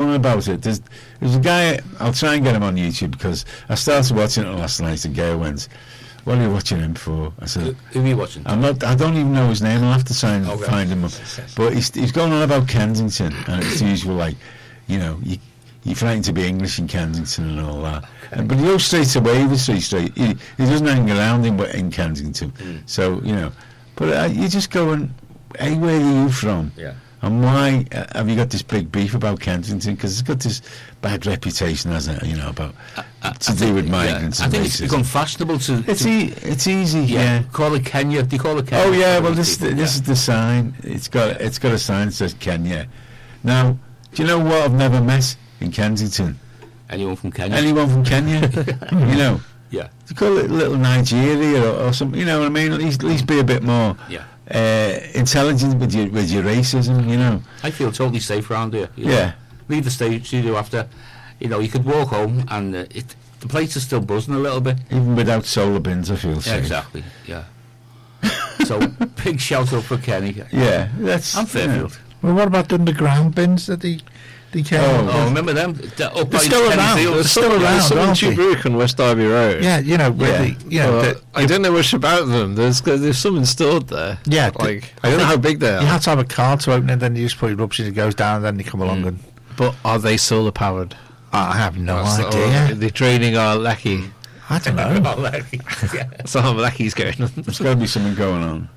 on about it. There's a guy, I'll try and get him on YouTube, because I started watching it last night and Gail went, what are you watching him for? I said, who are you watching? I don't even know his name. I'll have to try and find him up. But he's going on about Kensington, and it's the usual, like, you know, you're frightened to be English in Kensington and all that. Okay. But he goes straight away with Street Street. He doesn't hang around in Kensington. So, you know, but you just go and, hey, where are you from? Yeah. And why have you got this big beef about Kensington? Because it's got this bad reputation, hasn't it? You know, about to do with migrants. I think it's become fashionable to. It's easy. Yeah. Call it Kenya. Do you call it Kenya? Oh yeah. Well, this is the sign. It's got a sign that says Kenya. Now, do you know what I've never met in Kensington? Anyone from Kenya? Anyone from Kenya? You know. Yeah. You call it Little Nigeria or something. You know what I mean? At least be a bit more. Yeah. Intelligent with your racism, you know. I feel totally safe around here. You know? Yeah. Leave the studio after, you know, you could walk home and the place is still buzzing a little bit. Even without solar bins, I feel safe. Exactly. Yeah. So big shout out for Kenny. Yeah, that's. And Fairfield. Well, what about the underground bins that they came up with? Oh, remember them? They're still around. They're still around. There's some in aren't they? Tobruk on West Derby Road. Yeah, you know, I don't know much about them. There's some stored there. Yeah, like I don't know how big they are. You have to have a card to open it, then you just put it up, it goes down, and then they come along. And But are they solar powered? I have no idea. They're training our Lecky. I don't know. So our Lecky's going on. There's got to be something going on.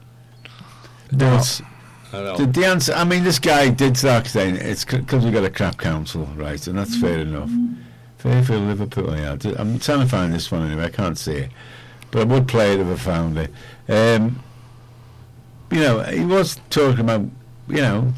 The answer, I mean, this guy did start saying it's because we've got a crap council, right? And that's fair enough. Fairfield, Liverpool, yeah. I'm trying to find this one anyway. I can't see it, but I would play it if I found it. You know, he was talking about, you know,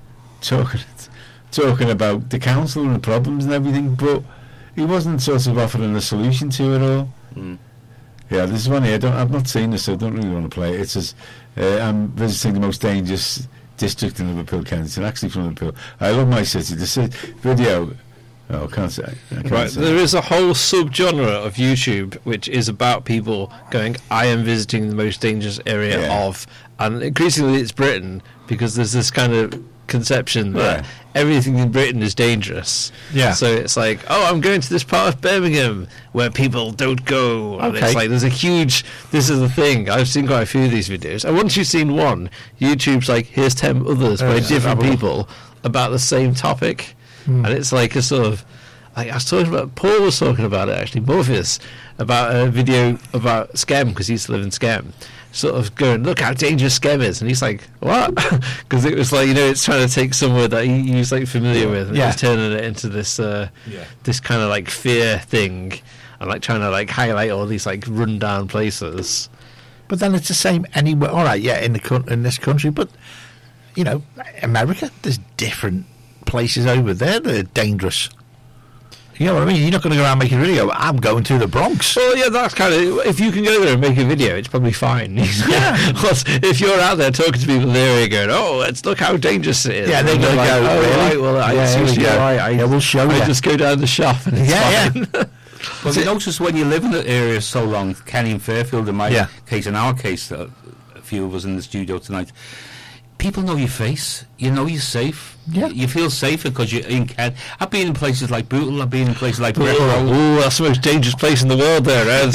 talking about the council and the problems and everything, but he wasn't sort of offering a solution to it all. Yeah, this one here. I've not seen this, so I don't really want to play it. It says, I'm visiting the most dangerous district in Liverpool, Kensington, actually from Liverpool. I love my city. This video... Oh, I can't say. There is a whole subgenre of YouTube which is about people going, I am visiting the most dangerous area of... And increasingly it's Britain, because there's this kind of conception that everything in Britain is dangerous. Yeah. So it's like, oh, I'm going to this part of Birmingham where people don't go. And it's like, there's a huge, this is the thing. I've seen quite a few of these videos. And once you've seen one, YouTube's like, here's 10 others by different people about the same topic. And it's like a sort of, like I was talking about, Paul was talking about it actually, Morpheus, about a video about Skem, because he used to live in Skem. Sort of going, look how dangerous Skem is, and he's like, what? Because it was like, you know, it's trying to take somewhere that he was like familiar with, and it's turning it into this this kind of like fear thing, and like trying to like highlight all these like rundown places. But then it's the same anywhere. All right, in this country, but you know, America, there's different places over there that are dangerous. You know what I mean? You're not going to go around making a video. I'm going to the Bronx. Well, yeah, that's kind of... If you can go there and make a video, it's probably fine. Yeah. If you're out there talking to people in the area going, oh, let's look how dangerous it is. Yeah, they're going to go, oh, really? right, well, we'll show you. I just go down the shop and it's fine. Well, you notice when you live in the area so long, Kenny and Fairfield, in my case, in our case, a few of us in the studio tonight, people know your face. You know you're safe. Yeah. You feel safer because you're in Kent. I've been in places like Bootle. I've been in places like Oh, that's the most dangerous place in the world there, Ed.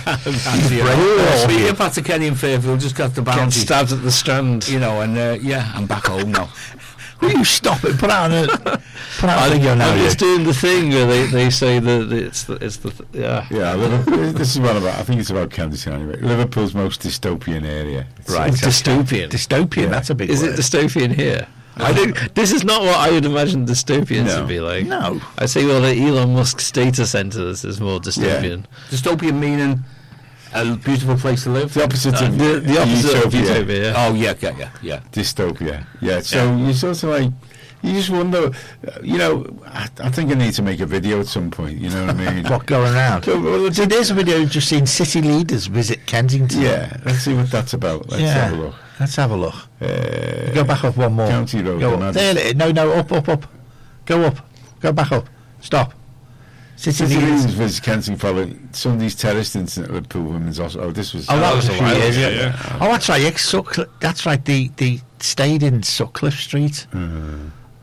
Speaking of to Kenny and Fairfield, just got the bounty. Get stabbed at the Strand. You know, and I'm back home now. Will you stop it? Put out a video now. I'm just doing the thing where they say that it's the this is one about, I think it's about Kensington anyway. Liverpool's most dystopian area. Right. Dystopian. Dystopian, that's a big word. Is it dystopian here? I think this is not what I would imagine dystopians to be like. No. I say, well, the Elon Musk data centers is more dystopian. Dystopian meaning a beautiful place to live. The opposite of the opposite of utopia. Oh yeah. Dystopia. Yeah. So you sort of like, you just wonder, you know, I think I need to make a video at some point, you know what I mean? What, going around? So, there's a video just seen city leaders visit Kensington. Yeah, let's see what that's about. Let's have a look. Let's have a look. Go back up one more. County Road. Go up. There, no, up. Go up. Go back up. Stop. City leaders visit Kensington following Sunday's terrorist incident at Liverpool Women's Hospital. Oh, this was... that was a few while years ago. ago. Oh, that's right. That's right. They stayed in Sutcliffe Street.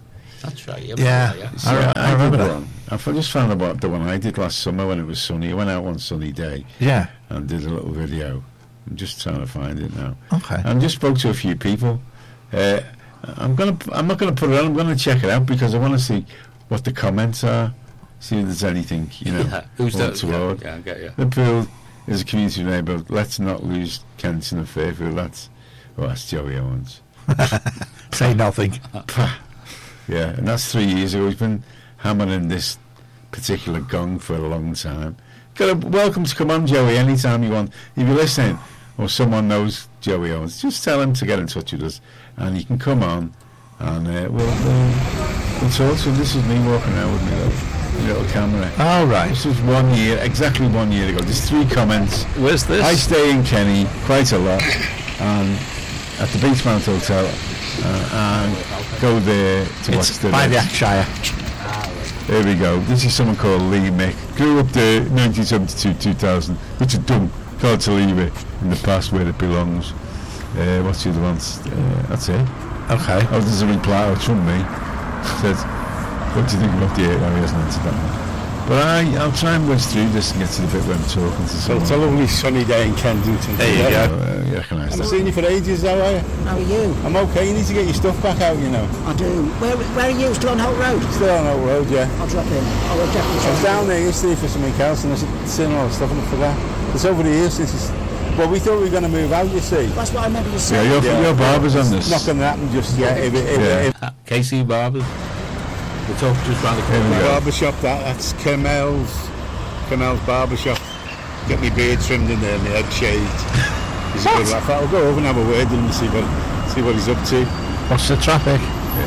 That's right. Yeah. See, I remember did that. one. I just found about the one I did last summer when it was sunny. I went out one sunny day Yeah. and did a little video. I'm just trying to find it now. Okay. And just spoke to a few people. I'm not gonna put it on. I'm gonna check it out because I want to see what the comments are. See if there's anything, Who's that? toward. Yeah, I get you. Liverpool is a community neighbour. Let's not lose Kensington and Fairfield. That's Joey Owens. Say nothing. Yeah, and that's 3 years ago. He's been hammering this particular gong for a long time. Welcome to come on, Joey, anytime you want. If you're listening or someone knows Joey Owens, just tell him to get in touch with us and he can come on and we'll talk to him. This is me walking around with my little camera. All right. This was exactly 1 year ago. There's 3 comments. Where's this? I stay in Kenny quite a lot and at the Beachmount Hotel and go there to watch the by the Akshire. There we go. This is someone called Lee Mick. Grew up there 1972-2000. It's a dumb. Got to leave it in the past where it belongs. What's the other ones? That's it. Okay. Oh, there's a reply. It's from me. Says, what do you think about the 8? No, he hasn't answered that one. But I'll try and whiz through this and get to the bit where I'm talking to So someone. it's a lovely sunny day in Kensington. There you go. You recognise I haven't that. seen you for ages, though, are you? How are you? I'm okay. You need to get your stuff back out, you know. I do. Where are you? Still on Holt Road? Still on Oak Road, yeah. I'll drop in. I will definitely I was drop down in. there yesterday for something else, and I was seeing all the stuff, and I forgot. It's over the years since it's... Well, we thought we were going to move out, you see. That's what I remember you Yeah, saying. your barber's on this. It's not going to happen just yet. KC Barbers. We'll talk just round the Here we corner. go. Barbershop, that's Kermel's Barbershop. Get my beard trimmed in there and my head shaved. He's a good laugh. I'll go over and have a word with him and see what he's up to. What's the traffic?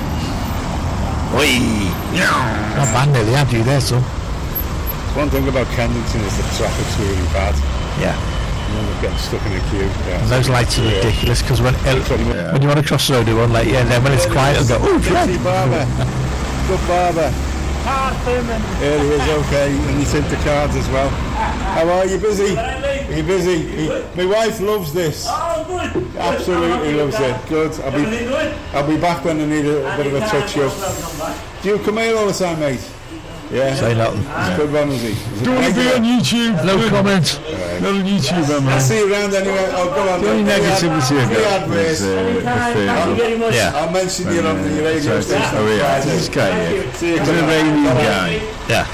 Oi! Not bad, nearly had you there, son. One thing about Kensington is the traffic's really bad. Yeah. And then we're getting stuck in a queue. Yeah. And those lights are ridiculous because when you want to cross the road, they won't let you, and then when it's quiet, it'll go, oh, Good barber. Good barber. Here he is, okay. And he's into cards as well. How are you? Busy? Are you busy? My wife loves this. Absolutely loves it. Good. I'll be back when I need a bit of a touch up. Do you come here all the time, mate? Yeah. Say nothing. It's a good one, is he? Do you want to be on YouTube? No comment. Not on YouTube, man. I'll see you around anyway. I'll go on. The only negativity I Free got adverts. is the fair. Yeah. I'll mention you on the radio station. Oh yeah, this guy here. See you He's an Iranian guy. Yeah.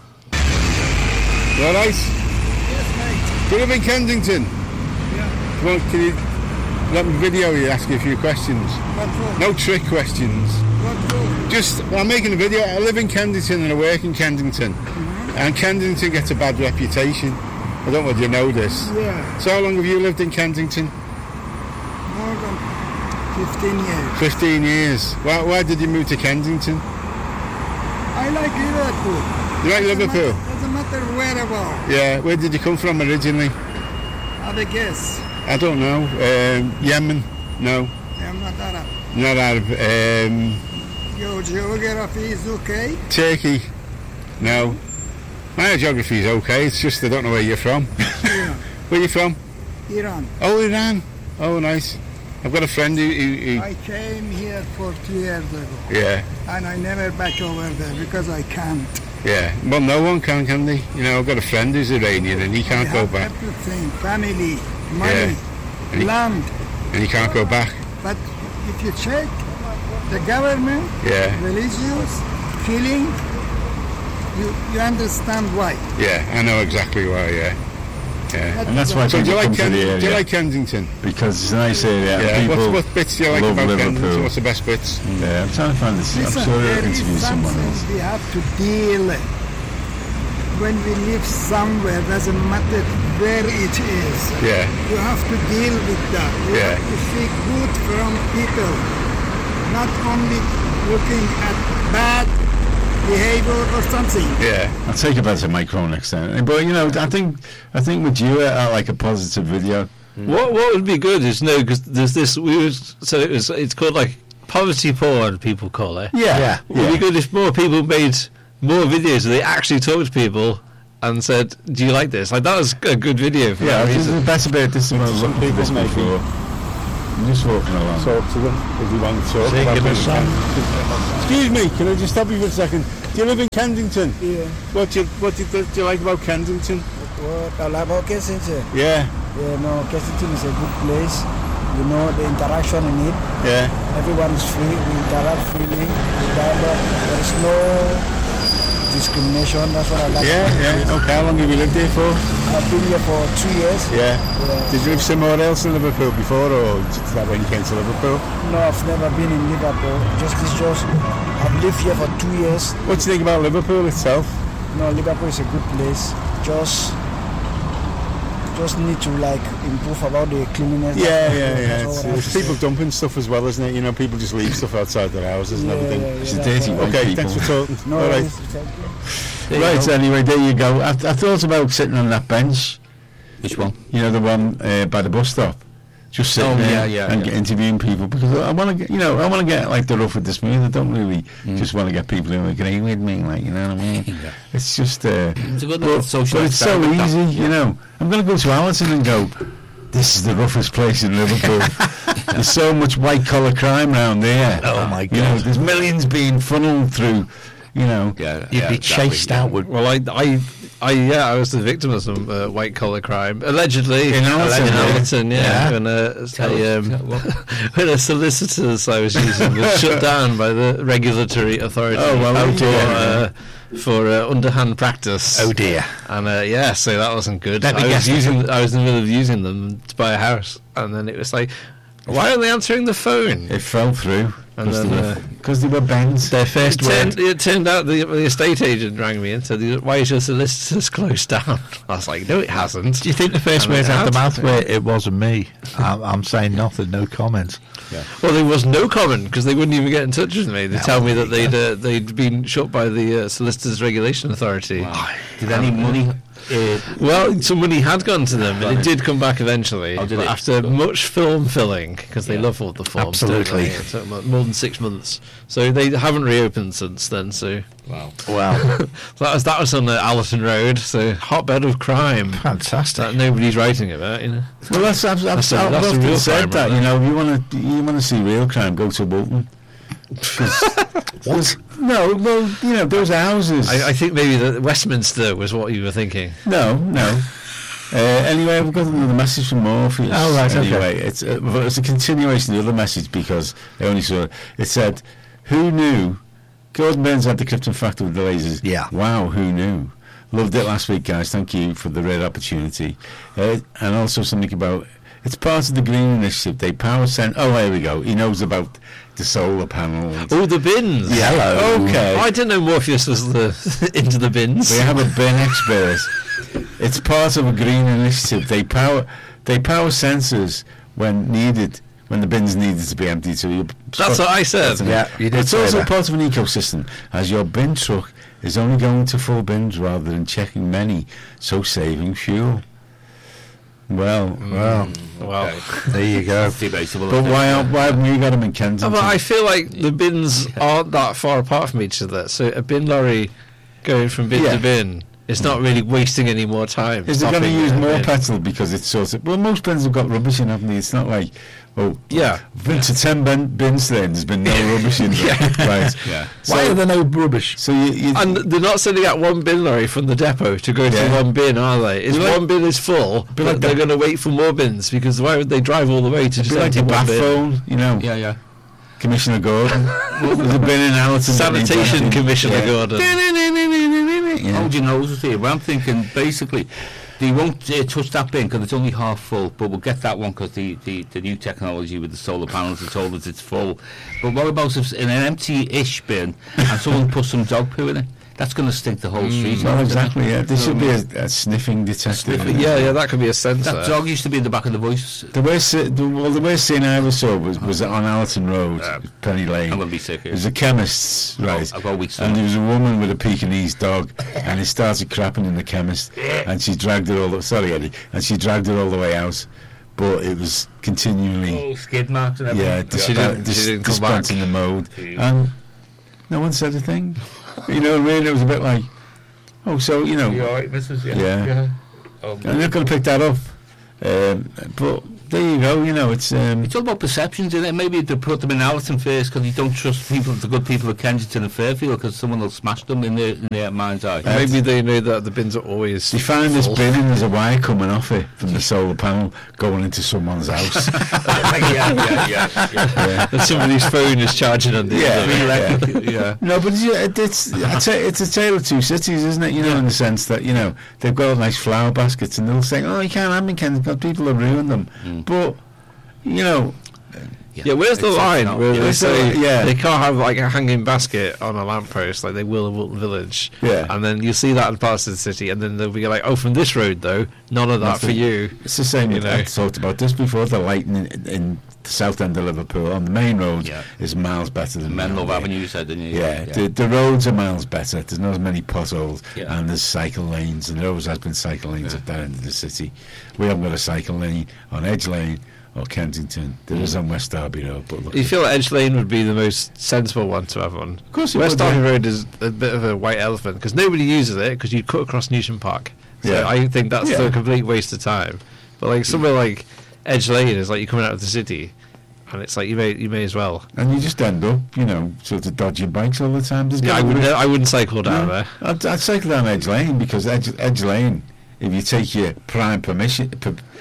You all right? Yes, mate. You live in Kensington? Yeah. Well, can you let me video you, ask you a few questions? No trick questions. Just, I'm making a video. I live in Kensington and I work in Kensington. And Kensington gets a bad reputation. I don't know whether you know this. Yeah, So how long have you lived in Kensington? more than 15 years. 15 years. Why did you move to Kensington? I like Liverpool. You like Liverpool? Doesn't matter where about. Yeah. Where did you come from originally? Have a guess. I don't know. Yemen? No. I'm not Arab. Not Arab. Your geography is okay. Turkey? No. My geography is okay, it's just I don't know where you're from. Yeah. Where are you from? Iran. Oh, Iran. Oh, nice. I've got a friend who I came here 40 years ago, yeah, and I never back over there because I can't. yeah. Well, no one can they? You know, I've got a friend who's Iranian and he can't I go have back. everything, family, money, And he- land. And he can't go back. But if you check the government, Yeah, religious, killing, you understand why. yeah. I know exactly why, yeah. Yeah. And that's why So do people you come like to the area. do you like Kensington? Because it's a nice area. Yeah. And people What bits do you like love about Liverpool. Kensington? What's the best bits? Yeah, I'm trying to find this. I'm Listen, sure there I'll is interview someone something else. we have to deal with. When we live somewhere, doesn't matter where it is. Yeah, You have to deal with that. You Yeah. have to see good from people, not only looking at bad behavior or something. yeah. I'll take a better microphone next time. But you know, I think with you, I like a positive video. What would be good is because there's this it's called like poverty porn, people call it. Yeah. It would be good if more people made more videos where they actually talked to people and said, "Do you like this?" Like that was a good video for Yeah, that this is reason. the better bit. This is what I was Some looking for people this maybe. before. I'm just walking along. Talk to them if you want to talk Sing about him a living song. Kensington. Excuse me, can I just stop you for a second? Do you live in Kensington? Yeah. What do you like about Kensington? What I like about Kensington? Yeah, Yeah, no, Kensington is a good place. You know, the interaction in it. yeah. Everyone is free. We interact freely. We dialogue. There is no discrimination. That's what I like. Yeah. Okay, how long have you lived here for? I've been here for 2 years. Yeah. Yeah. Did you live somewhere else in Liverpool before, or just that when you came to Liverpool? No, I've never been in Liverpool. I've lived here for 2 years. What do you think about Liverpool itself? No, Liverpool is a good place. Just need to like improve about the cleanliness. Yeah. That's all It's, I have it's to people say. dumping stuff as well, isn't it? You know, people just leave stuff outside their houses and Yeah, everything. yeah, It's a that's dirty what I- one. Okay, people. thanks for talking. No, All right. thank you. Right, anyway, there you go. I thought about sitting on that bench. Which one? You know, the one by the bus stop. Just sitting there and get interviewing people, because I want to get, I want to get like the rough with the smooth. I don't really just want to get people who agree with me, like, you know what I mean? Yeah. It's just, It's a good little social but it's so experiment, that. easy, you know. I'm going to go to Allerton and go, this is the roughest place in Liverpool. There's so much white collar crime round there. Oh my You know, God. there's millions being funnelled through, you know. You'd be chased outward. Well, I was the victim of some white collar crime, allegedly In Allerton, In yeah. Allerton, yeah. Yeah. When a solicitors I was using was shut down by the regulatory authority. Oh, well, for underhand practice. Oh dear. And so that wasn't good. Let me I guess. was in the middle of using them to buy a house, and then it was like, why aren't they answering the phone? It fell through And then, because they were bends. Their first word. It turned out the estate agent rang me and said, "Why is your solicitors closed down?" I was like, "No, it hasn't." Do you think the first And words it out the has. mouth were, it wasn't me? I'm saying nothing, no comments. Well, there was no comment because they wouldn't even get in touch with me. They tell me that they'd been shut by the Solicitors Regulation Authority. Wow. Did any money? Well, some money had gone to them, and it did come back eventually. Oh, did but it? after much film filling, because they love all the forms. don't Absolutely. they? It took more than 6 months, so they haven't reopened since then. So Wow. Wow. that was on Allerton Road, so hotbed of crime Fantastic. that nobody's writing about. You know. Well, I've a often real said crime, that, right? you want to see real crime, go to Bolton. What? No, well, those houses. I think maybe that Westminster was what you were thinking. No. Anyway, we've got another message from Morpheus. Oh, right, okay. Anyway, it's a continuation of the other message, because I only saw it said, who knew Gordon Burns had the Krypton factor with the lasers? Yeah. Wow, who knew? Loved it last week, guys. Thank you for the rare opportunity. And also something about, it's part of the Green Initiative. They power send. Oh, here we go. He knows about the solar panels. Oh, the bins. Hello. Okay. Oh, I didn't know Morpheus was into the bins. We have a bin expert. It's part of a Green Initiative. They power sensors when needed, when the bins needed to be emptied. So That's what I said. Yeah, you did It's say also that. part of an ecosystem, as your bin truck is only going to full bins rather than checking many, so saving fuel. Well, Well, There you go. Debatable. but why haven't we got them in Kensington? but I feel like the bins aren't that far apart from each other. So a bin lorry going from bin Yeah. to bin, it's not really wasting any more time. Is it going to stopping use at a more bin. petrol because it's sort of... Well, most bins have got rubbish in, haven't they? It's not like... Oh, Yeah. I've been to 10 bins today and there's been no rubbish in there. Right. Yeah. Why are there no rubbish? So you And they're not sending out one bin lorry from the depot to go to Yeah. one bin, are they? If Be like- one bin is full, be like they're the- going to wait for more bins, because why would they drive all the way to just be like empty the one bath bin? phone, Yeah. Commissioner Gordon. There's a bin in Allerton. that needs Sanitation emptying. Commissioner Yeah. Gordon. Yeah. Hold your noses here. Well, I'm thinking basically they won't touch that bin because it's only half full, but we'll get that one because the new technology with the solar panels has told us it's full. But what about if in an empty-ish bin and someone puts some dog poo in it? That's going to stink the whole street. Well, out, isn't it? exactly, yeah. There should be a sniffing detector. Yeah, that could be a sensor. That dog used to be in the back of the voice. The worst scene I ever saw was on Allerton Road, Penny Lane. I'm going to be sick here. It was a chemist's, right? I've got a weak And stomach. there was a woman with a Pekingese dog, and it started crapping in the chemist, and she dragged her all the... Sorry, Eddie. And she dragged her all the way out, but it was continually... Oh, skid marks and everything. She didn't come back. dispensing the mode. And no one said a thing. You know what I mean? It was a bit like... Oh, so, You alright, Mrs.? Yeah. Oh, I'm not going to pick that up. But there you go. You know, it's all about perceptions, isn't it? Maybe they put them in Allerton first because you don't trust the good people of Kensington and Fairfield because someone will smash them in their mind's eye. Maybe they know that the bins are always. You find this bin and there's a wire coming off it from the solar panel going into someone's house. yeah. And somebody's phone is charging on the Yeah. No, but it's a tale of two cities, isn't it? You know, in the sense that, you know, they've got nice flower baskets and they'll say, oh, you can't have them in Kensington, people have ruined them. But, you know... Yeah, where's the line where they say they can't have like a hanging basket on a lamppost like they will in Wilton Village? Yeah. And then you see that in parts of the city, and then they'll be like, oh, from this road, though, none of that for you. It's the same, you know. I talked about this before, the lighting in the south end of Liverpool, on the main road, is miles better than Menlove Avenue, you said, didn't you? Yeah. The roads are miles better, there's not as many potholes, and there's cycle lanes, and there always has been cycle lanes at that end of the city. We haven't got a cycle lane on Edge Lane or Kensington. There is on West Derby Road. But look, you feel like Edge Lane would be the most sensible one to have on? Of course, West Derby Road is a bit of a white elephant because nobody uses it because you cut across Newsham Park. So I think that's a complete waste of time. But like somewhere like Edge Lane is like you're coming out of the city, and it's like you may as well. And you just end up, you know, sort of dodging bikes all the time. I wouldn't cycle down there. I'd cycle down Edge Lane because Edge Lane, if you take your prime position,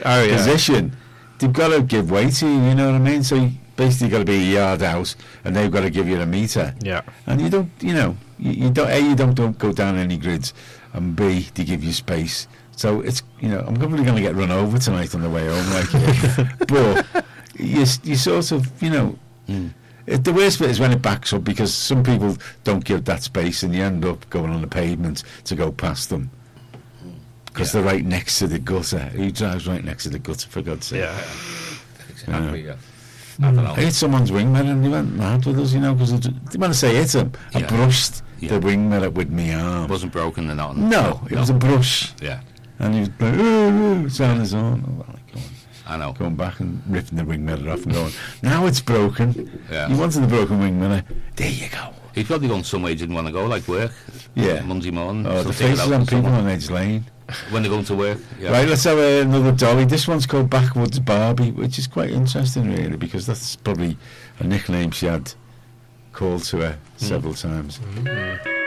they've got to give way to you, you know what I mean? So you basically got to be a yard out, and they've got to give you a metre. Yeah. And you don't, you know, you don't. A, you don't go down any grids, and B, they give you space. So it's, you know, I'm probably going to get run over tonight on the way home, like, but you sort of, you know. The worst bit is when it backs up because some people don't give that space, and you end up going on the pavement to go past them. Because they're right next to the gutter. Who drives right next to the gutter, for God's sake? Yeah. Exactly, I don't know. I hit someone's wing mirror and he went mad with us, you know, because when I say hit him, I brushed the wing mirror with my arm. It wasn't broken or not? No, it was a brush. Yeah. And he was like, ooh, it's on his own. I know. Going back and ripping the wing mirror off and going, now it's broken. Yeah. You wanted the broken wing mirror. There you go. He's probably gone somewhere he didn't want to go, like work. Yeah. Monday morning. Oh, the faces on people on Edge Lane. When they're going to work. Yeah. Right, let's have another dolly. This one's called Backwoods Barbie, which is quite interesting, really, because that's probably a nickname she had called to her several times.